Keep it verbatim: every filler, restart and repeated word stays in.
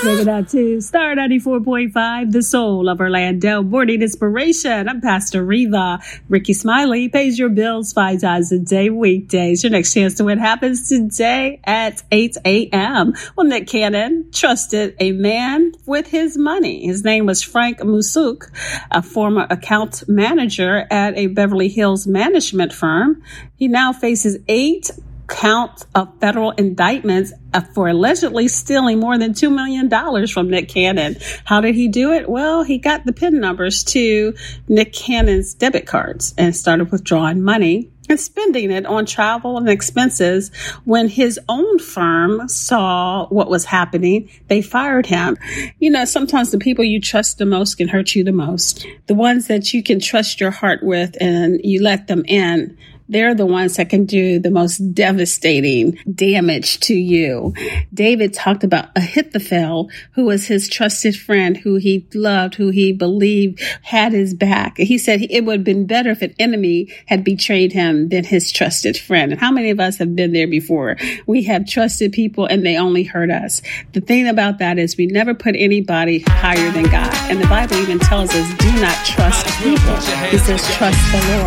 Check it out too. Star ninety-four point five, the soul of Orlando. Morning inspiration. I'm Pastor Reva. Ricky Smiley pays your bills five times a day, weekdays. Your next chance to win happens today at eight a.m. Well, Nick Cannon trusted a man with his money. His name was Frank Musuk, a former account manager at a Beverly Hills management firm. He now faces eight count of federal indictments for allegedly stealing more than two million dollars from Nick Cannon. How did he do it? Well, he got the PIN numbers to Nick Cannon's debit cards and started withdrawing money and spending it on travel and expenses. When his own firm saw what was happening, they fired him. You know, sometimes the people you trust the most can hurt you the most. The ones that you can trust your heart with and you let them in, they're the ones that can do the most devastating damage to you. David talked about Ahithophel, who was his trusted friend, who he loved, who he believed had his back. He said it would have been better if an enemy had betrayed him than his trusted friend. And how many of us have been there before? We have trusted people and they only hurt us. The thing about that is we never put anybody higher than God. And the Bible even tells us, do not trust people. It says, trust the Lord.